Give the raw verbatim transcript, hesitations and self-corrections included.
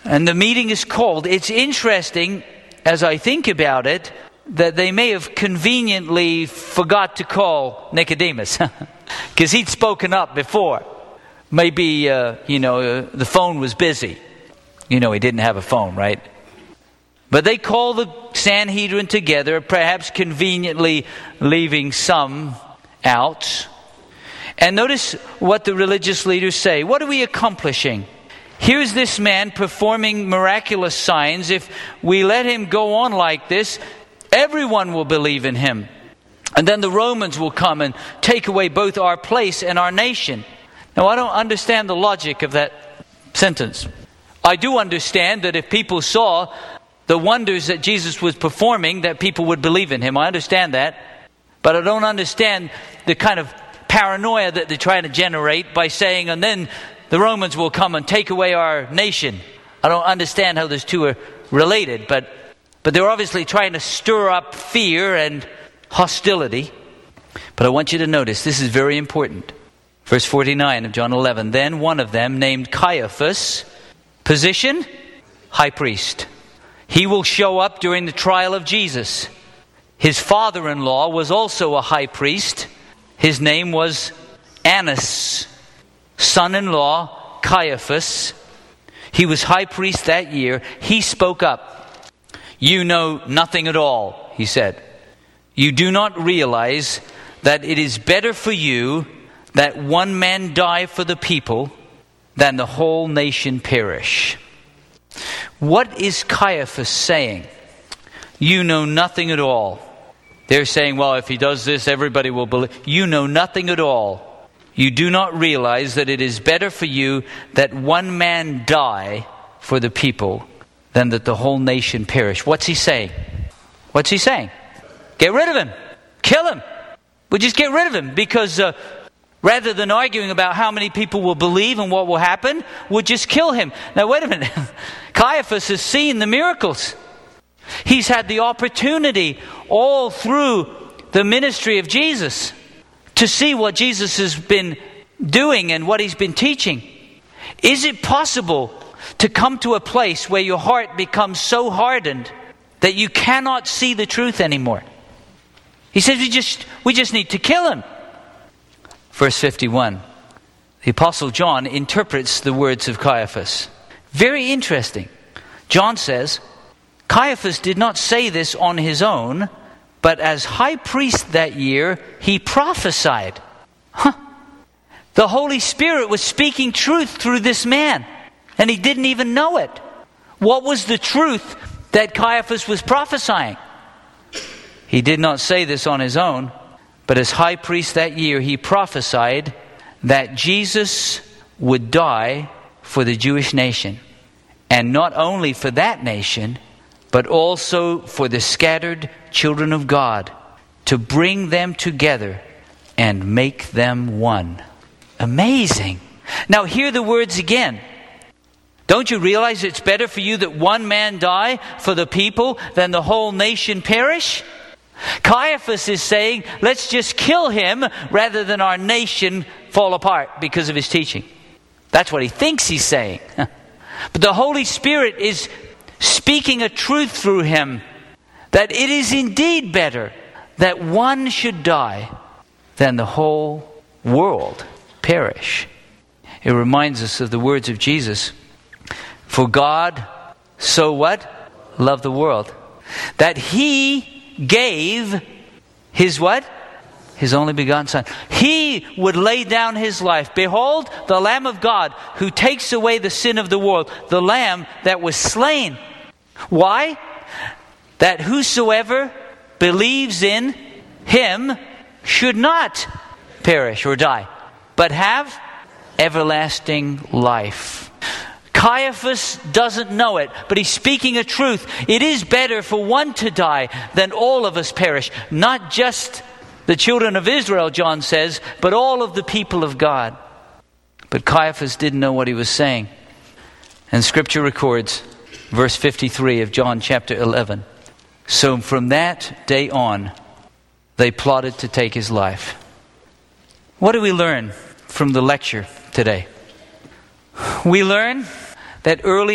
And the meeting is called. It's interesting, as I think about it, that they may have conveniently forgot to call Nicodemus. Because he'd spoken up before. Maybe, uh, you know, uh, the phone was busy. You know, he didn't have a phone, right? But they call the Sanhedrin together, perhaps conveniently leaving some out. And notice what the religious leaders say. What are we accomplishing? Here's this man performing miraculous signs. If we let him go on like this, everyone will believe in him. And then the Romans will come and take away both our place and our nation. Now, I don't understand the logic of that sentence. I do understand that if people saw the wonders that Jesus was performing, that people would believe in him. I understand that. But I don't understand the kind of paranoia that they're trying to generate by saying, and then the Romans will come and take away our nation. I don't understand how those two are related, but but they're obviously trying to stir up fear and hostility. But I want you to notice, this is very important. Verse forty-nine of John eleven. Then one of them, named Caiaphas, position, high priest. He will show up during the trial of Jesus. His father-in-law was also a high priest. His name was Annas. Son-in-law, Caiaphas. He was high priest that year. He spoke up. You know nothing at all, he said. You do not realize that it is better for you that one man die for the people than the whole nation perish. What is Caiaphas saying? You know nothing at all. They're saying, well, if he does this, everybody will believe. You know nothing at all. You do not realize that it is better for you that one man die for the people than that the whole nation perish. What's he saying? What's he saying? Get rid of him. Kill him. We'll just get rid of him because uh, rather than arguing about how many people will believe and what will happen, we'll just kill him. Now, wait a minute. Caiaphas has seen the miracles. He's had the opportunity all through the ministry of Jesus to see what Jesus has been doing and what he's been teaching. Is it possible to come to a place where your heart becomes so hardened that you cannot see the truth anymore? He says we just we just need to kill him. Verse fifty-one. The Apostle John interprets the words of Caiaphas. Very interesting. John says, Caiaphas did not say this on his own, but as high priest that year, he prophesied. Huh. The Holy Spirit was speaking truth through this man, and he didn't even know it. What was the truth that Caiaphas was prophesying? He did not say this on his own, but as high priest that year, he prophesied that Jesus would die for the Jewish nation. And not only for that nation, but also for the scattered children of God, to bring them together and make them one. Amazing. Now hear the words again. Don't you realize it's better for you that one man die for the people than the whole nation perish? Caiaphas is saying, let's just kill him rather than our nation fall apart because of his teaching. That's what he thinks he's saying. But the Holy Spirit is speaking a truth through him, that it is indeed better that one should die than the whole world perish. It reminds us of the words of Jesus. For God so what? Loved the world. That he gave his what? His only begotten Son. He would lay down his life. Behold, the Lamb of God who takes away the sin of the world. The Lamb that was slain. Why? That whosoever believes in him should not perish or die, but have everlasting life. Caiaphas doesn't know it, but he's speaking a truth. It is better for one to die than all of us perish. Not just the children of Israel, John says, but all of the people of God. But Caiaphas didn't know what he was saying. And Scripture records, verse fifty-three of John chapter eleven. So from that day on, they plotted to take his life. What do we learn from the lecture today? We learn that early